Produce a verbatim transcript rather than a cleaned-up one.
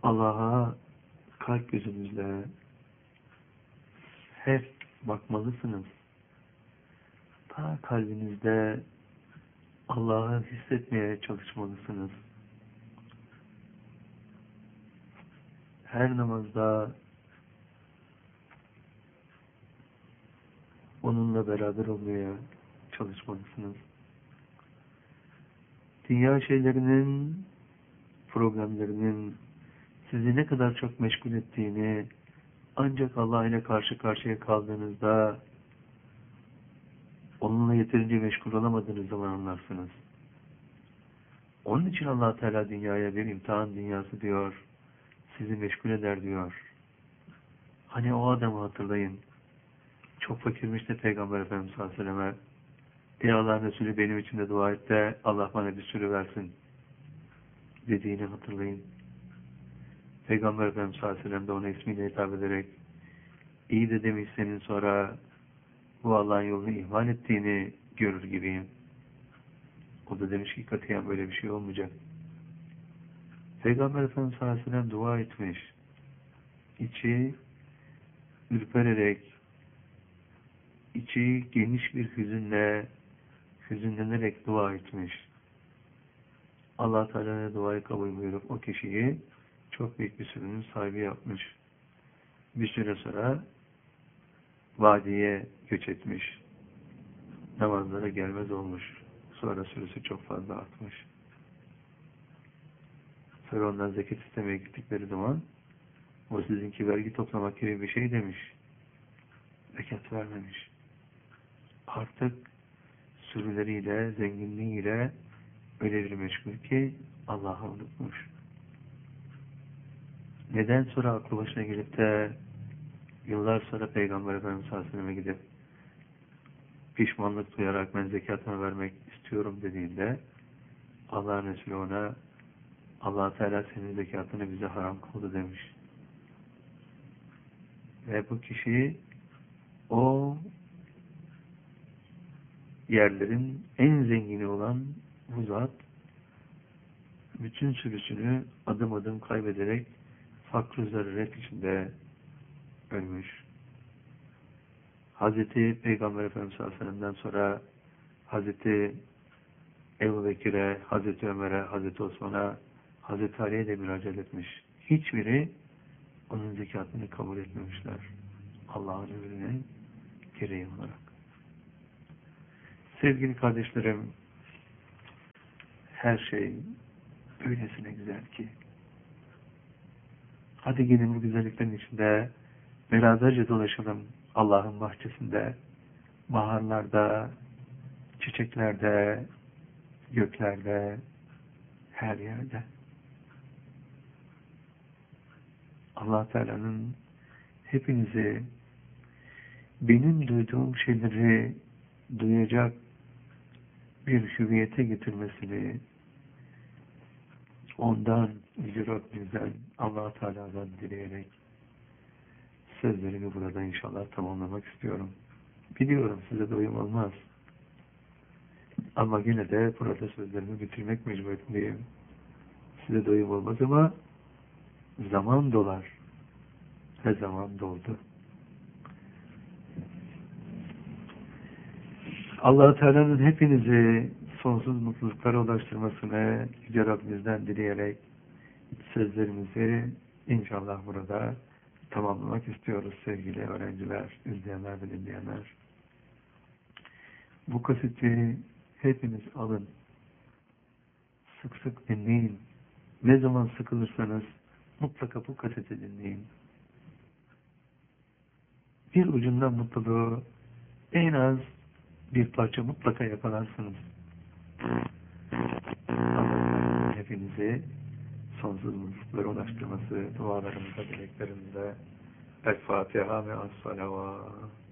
Allah'a kalp gözünüzle hep bakmalısınız. Ta kalbinizde Allah'ı hissetmeye çalışmalısınız. Her namazda onunla beraber olmaya çalışmalısınız. Dünya şeylerinin, problemlerinin sizi ne kadar çok meşgul ettiğini ancak Allah ile karşı karşıya kaldığınızda onunla yeterince meşgul olamadığınız zaman anlarsınız. Onun için Allah Teala dünyaya bir imtihan dünyası diyor. Sizi meşgul eder diyor. Hani o adamı hatırlayın. Çok fakirmiş de Peygamber Efendimiz sallallahu aleyhi ve selleme ey Allah'ın Resulü benim için de dua et de Allah bana bir sürü versin dediğini hatırlayın. Peygamber Efendimiz sallallahu aleyhi ve sellem de ona ismiyle hitap ederek iyi de demiş senin sonra bu Allah'ın yolunu ihmal ettiğini görür gibiyim. O da demiş ki katiyen böyle bir şey olmayacak. Peygamber Efendimiz sallallahu aleyhi ve sellem dua etmiş. İçi ürpererek, içi geniş bir hüzünle, hüzünlenerek dua etmiş. Allah Teala'ya duayı kabul buyurup o kişiyi çok büyük bir sürünün sahibi yapmış. Bir süre sonra vadiye göç etmiş. Namazlara gelmez olmuş. Sonra sürüsü çok fazla artmış. Sonra ondan zekat istemeye gittikleri zaman o sizinki vergi toplamak gibi bir şey demiş. Zekat vermemiş. Artık sürüleriyle, zenginliğiyle öyle bir meşgul ki Allah'ı unutmuş. Neden sonra aklı başına gelip de yıllar sonra Peygamber Efendimiz sallallahu aleyhi ve sellem'e gidip pişmanlık duyarak ben zekatımı vermek istiyorum dediğinde Allah'ın Resulü ona Allah Teala senin zekatını bize haram kıldı demiş. Ve bu kişi o yerlerin en zengini olan bu zat bütün sürüsünü adım adım kaybederek fakr-ı zaruret içinde ölmüş. Hazreti Peygamber Efendimiz sallallahu aleyhi ve sellem'den sonra Hazreti Ebu Bekir'e, Hazreti Ömer'e, Hazreti Osman'a, Hazreti Ali'ye de müracaat etmiş. Hiçbiri onun zekatını kabul etmemişler. Allah'ın emrinin gereği olarak. Sevgili kardeşlerim, her şey öylesine güzel ki. Hadi gelin bu güzelliklerin içinde beraberce dolaşalım Allah'ın bahçesinde, baharlarda, çiçeklerde, göklerde, her yerde. Allah Teala'nın hepinizi benim duyduğum şeyleri duyacak bir hüviyete getirmesini ondan, Yüce Rabbimizden, Allah Teala'dan dileyerek sözlerimi burada inşallah tamamlamak istiyorum. Biliyorum size doyum olmaz. Ama yine de burada sözlerimi bitirmek mecburiyetindeyim. Size doyum olmaz ama zaman dolar. Ve zaman doldu. Allah Teala'nın hepinizi sonsuz mutluluklara ulaştırmasını Yüce Rabbimizden dileyerek sözlerimizi inşallah burada tamamlamak istiyoruz sevgili öğrenciler, izleyenler ve dinleyenler. Bu kaseti hepiniz alın. Sık sık dinleyin. Ne zaman sıkılırsanız mutlaka bu kaseti dinleyin. Bir ucundan mutluluğu en az bir parça mutlaka yakalarsınız. Allah'ın hepinizi sonsuz mutluluklara ulaştırması dualarımızda, dileklerimizde El Fatiha ve Es-Salavat.